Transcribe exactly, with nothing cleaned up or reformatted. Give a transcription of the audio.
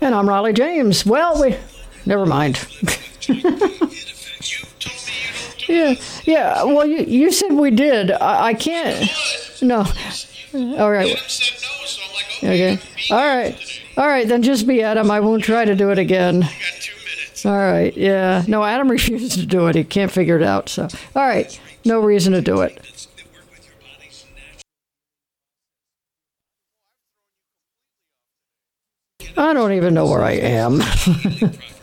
And I'm Riley James. Well, we... Never mind. yeah, yeah. Well, you, you said we did. I, I can't... No. All right. Okay. All right. All right, then just be Adam. I won't try to do it again. All right. Yeah. No, Adam refused to do it. He can't figure it out. So, all right. No reason to do it. I don't even know where I am.